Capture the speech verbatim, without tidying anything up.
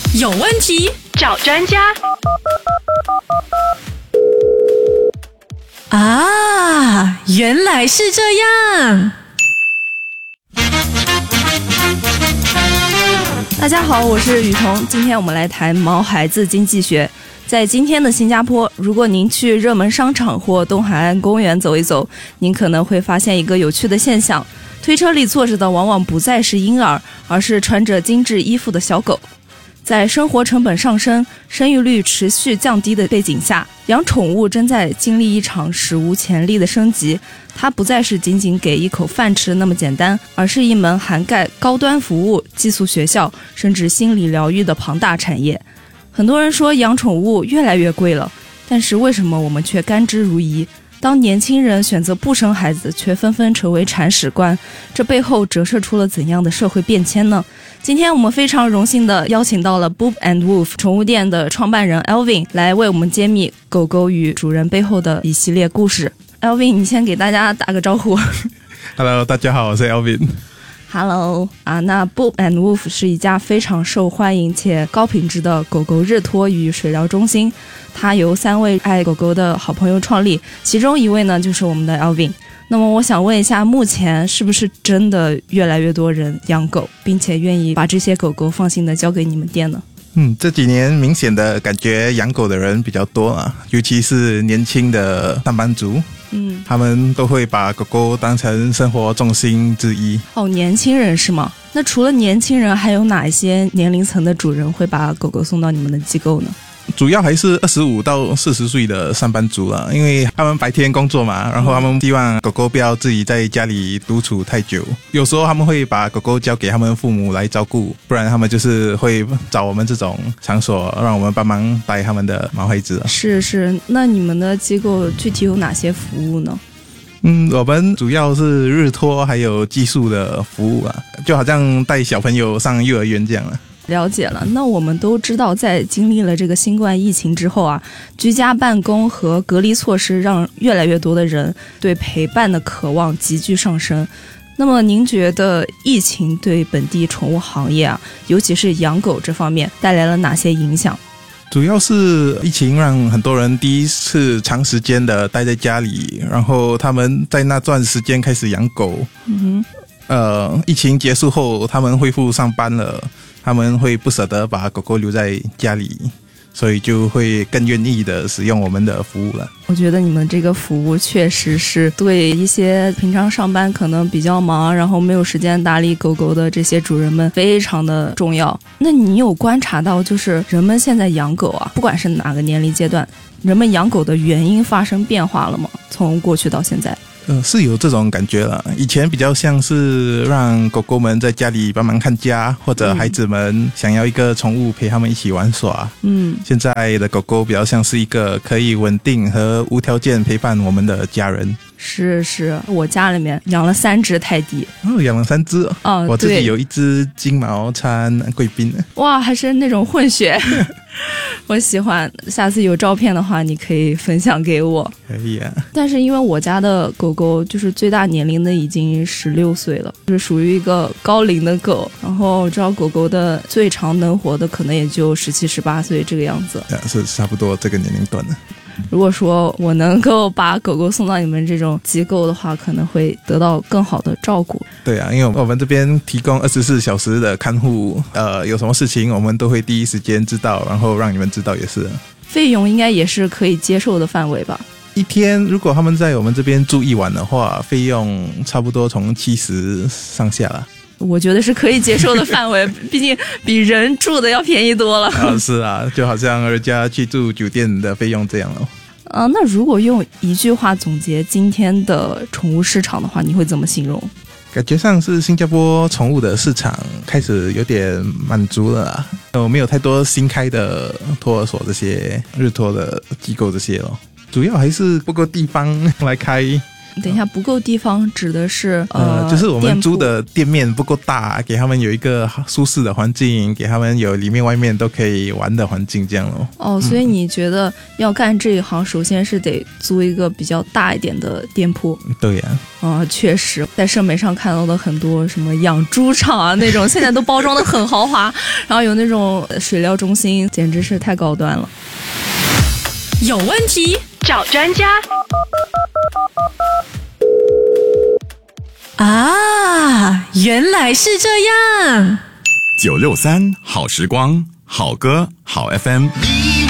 有问题找专家。啊，原来是这样。 大家好，我是雨桐，今天我们来谈毛孩子经济学。在今天的新加坡，如果您去热门商场或东海岸公园走一走，您可能会发现一个有趣的现象，推车里坐着的往往不再是婴儿，而是穿着精致衣服的小狗。在生活成本上升、生育率持续降低的背景下，养宠物正在经历一场史无前例的升级。它不再是仅仅给一口饭吃那么简单，而是一门涵盖高端服务、寄宿学校，甚至心理疗愈的庞大产业。很多人说养宠物越来越贵了，但是为什么我们却甘之如饴？当年轻人选择不生孩子，却纷纷成为铲屎官，这背后折射出了怎样的社会变迁呢？今天我们非常荣幸地邀请到了 Boop and Wolf 宠物店的创办人 Alvin 来为我们揭秘狗狗与主人背后的一系列故事。Alvin， 你先给大家打个招呼。 Hello， 大家好，我是 Alvin。Hello 啊，那 Boop and Wolf 是一家非常受欢迎且高品质的狗狗日托与水疗中心，它由三位爱狗狗的好朋友创立，其中一位呢就是我们的 Alvin。那么我想问一下，目前是不是真的越来越多人养狗，并且愿意把这些狗狗放心的交给你们店呢？ 嗯，这几年明显的感觉养狗的人比较多啊，尤其是年轻的上班族。嗯，他们都会把狗狗当成生活重心之一。 哦，年轻人是吗？那除了年轻人，还有哪一些年龄层的主人会把狗狗送到你们的机构呢？ 主要还是二十五到四十岁的上班族啦，因为他们白天工作嘛，然后他们希望狗狗不要自己在家里独处太久，有时候他们会把狗狗交给他们父母来照顾，不然他们就是会找我们这种场所让我们帮忙带他们的毛孩子。 是是，那你们的机构具体有哪些服务呢？ 嗯，我们主要是日托还有寄宿的服务啊，就好像带小朋友上幼儿园这样了。 了解了，那我们都知道，在经历了这个新冠疫情之后啊，居家办公和隔离措施让越来越多的人对陪伴的渴望急剧上升。那么您觉得疫情对本地宠物行业啊，尤其是养狗这方面带来了哪些影响？ 主要是疫情让很多人第一次长时间的待在家里，然后他们在那段时间开始养狗。嗯哼，呃，疫情结束后，他们恢复上班了，他们会不舍得把狗狗留在家里，所以就会更愿意的使用我们的服务了。 我觉得你们这个服务确实是对一些平常上班可能比较忙，然后没有时间打理狗狗的这些主人们非常的重要。那你有观察到，就是人们现在养狗啊，不管是哪个年龄阶段，人们养狗的原因发生变化了吗？从过去到现在？ 呃，是有这种感觉了。以前比较像是让狗狗们在家里帮忙看家，或者孩子们想要一个宠物陪他们一起玩耍。嗯，现在的狗狗比较像是一个可以稳定和无条件陪伴我们的家人。 是是，我家里面养了三只泰迪。 哦，养了三只哦。我自己有一只金毛掺贵宾。 哇，还是那种混血。我喜欢，下次有照片的话你可以分享给我。 可以啊。 但是因为我家的狗狗就是最大年龄的已经十六岁了，就是属于一个高龄的狗，然后我知道狗狗的最长能活的可能也就十七十八岁这个样子。 是差不多这个年龄段的。 如果说我能够把狗狗送到你们这种机构的话，可能会得到更好的照顾。 对啊，因为我们这边提供二十四小时的看护，呃，有什么事情我们都会第一时间知道，然后让你们知道也是。 费用应该也是可以接受的范围吧？ 一天如果他们在我们这边住一晚的话，费用差不多从七十上下了。 我觉得是可以接受的范围，毕竟比人住的要便宜多了。 啊，是啊，就好像人家去住酒店的费用这样了。 啊，那如果用一句话总结今天的宠物市场的话，你会怎么形容？ 感觉上是新加坡宠物的市场开始有点满足了啦，呃，没有太多新开的托儿所这些日托的机构这些咯，主要还是不够地方来开。 等一下，不够地方指的是呃， 呃， 就是我们店铺租的店面不够大，给他们有一个舒适的环境，给他们有里面外面都可以玩的环境，这样咯。 哦，所以你觉得要干这一行，首先是得租一个比较大一点的店铺。 对呀、 啊，呃，确实，在社媒上看到的很多什么养猪场啊那种，现在都包装的很豪华，然后有那种水疗中心，简直是太高端了。 有问题找专家。啊，原来是这样。 九六三好时光，好歌好 F M。